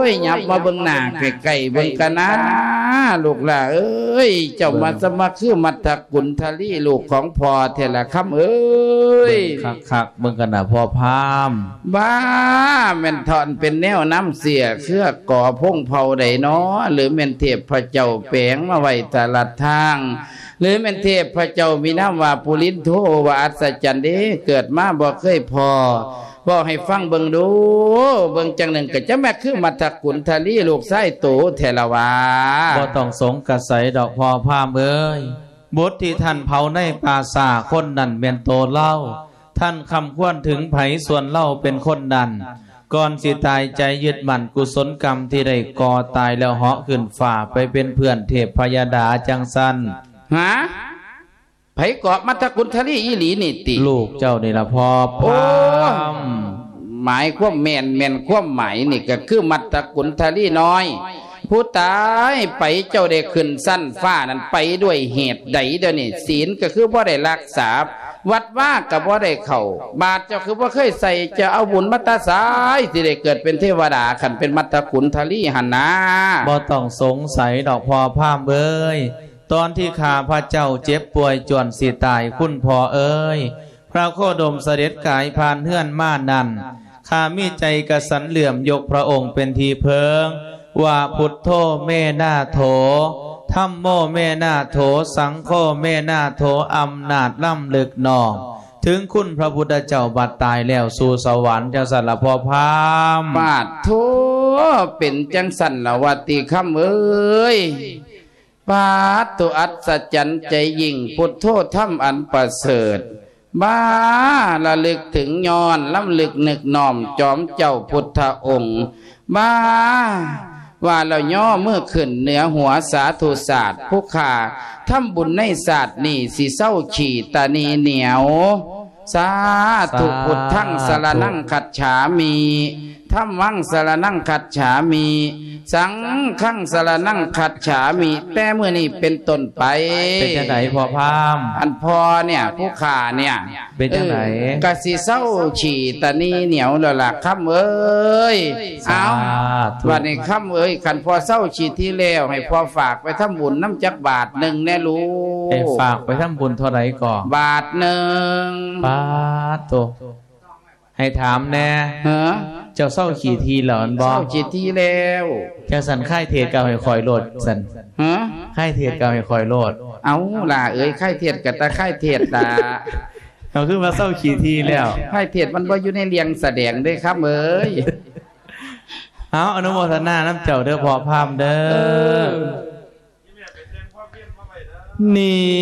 ยหยับมาเบิ่งหน้าใกล้ๆเบิ่งกันนะลูกหล่ะเอ้ยเจ้ามาสมัครคือมัทธกุลทลีลูกของพ่อเทละคำเอ้ยคักเบิ่งกันน่ะพ่อพามบ้าแม่นถอนเป็นแนวน้ำเสียเครือก่อพงเผาใดน้อหรือแม่นเทพพระเจ้าแปลงมาไว้ตลอดทางหรือแม่นเทพพระเจ้ามีน้ำว่าปุรินโทว่าอัศจรรย์เด้เกิดมาบ่เคยพอบอกให้ฟังเบิ่งดูเบิ่งจังหนึ่งก็จะแม่คือมัทธกุลทลีลูกไส้โตเทละวาบ่ต้องสงกระใสดอกพ่อพามเอ้ยบทที่ท่านเผาในปราสาทคนนั้นแม่นโตเล่าท่านคำควรถึงไผส่วนเล่าเป็นคนนั้นก่อนสิตายใจยึดมั่นกุศลกรรมที่ได้ก่อตายแล้วเหาะขึ้นฝ่าไปเป็นเพื่อนเทพพยดาจังสันฮะไผเกาะมัทธกุลทลีอีหลีนี่ติลูกเจ้านี่ละพ่อพามหมายความแม่นความหมายนี่ก็คือมัทธกุลทลีน้อยผู้ตายไปเจ้าได้ขึ้นสั้นฟ้านั้นไปด้วยเหตุใดเดี๋ยวนี้ศีลก็คือบ่ได้รักษาวัดว่ากับบ่ได้เข้าบาตรเจ้าคือบ่เคยใส่จะเอาบุญมัตตาสายสิได้เกิดเป็นเทวดาขันเป็นมัทธกุลทลีหันนะบ่ต้องสงสัยดอกพ่อพามเอ้ยตอนที่ข้าพระเจ้าเจ็บป่วยจวนสิตายคุณพ่อเอ้ยพระโคดมเสด็จกายผ่านเฮือนม่านั่นข้ามีใจกระสันเหลื่อมยกพระองค์เป็นที่เพิงว่าพุทโธเมนาโถธัมโมเมนาโถสังโฆเมนาโถอำนาจล่ำลึกนองถึงคุณพระพุทธเจ้าบัดตายแล้วสู่สวรรค์จังสันละพ่อพามบาดโธเป็นจังสันละวัติคำเอ้ยบาดตัวอัศจรรย์ใจยิ่งพุทโธธรรมอันประเสริฐบ้าระลึกถึงย้อนล้ำลึกนึกน้อมจอมเจ้าพุทธองค์บ้าว่าเราย่อเมื่อขึ้นเหนือหัวสาธุศาสตร์ผู้ขาทำบุญในศาสตร์นี่สิเศร้าฉีตานีเหนียวสาธุพุทธังสรณังคัจฉามิธัมมังสรณังคัจฉามิสังฆังสรณังคัจฉามิแต่เมื่อนี้เป็นต้นไปเป็นจังไดพ่อพามอันพอเนี่ยผู้ขาเนี่ยเป็นจังไดกะสิเศร้าฉีตานีเหนียวแล้วล่ะคำเอ้ยเอาวันนี้คำเอ้ยคันพอเศร้าฉีที่แล้วให้พอฝากไปทำบุญน้ำจักบาทหนึ่งแน่รู้ฝากไปทำบุญเท่าไหร่ก่อนบาทหนึ่งบาทโตให้ถามแน่เจ้าเศร้าขี่ทีเหรอบ่เศร้าขี่ทีแล้วเจ้าสันค่ายเทศเก่าให้คอยโลดสันค่ายเทศเก่าให้คอยโลดเอาล่ะเอ้ยค่ายเทศกับตาค่ายเทศตาเขาขึ้นมาเศร้าขี่ทีแล้วค่ายเทศมันบ่อยู่ในเรียงแสดงด้วยครับเอ้ยเอาอนุโมทนาน้ำเจ้าเด้อพ่อพามเด้อนี่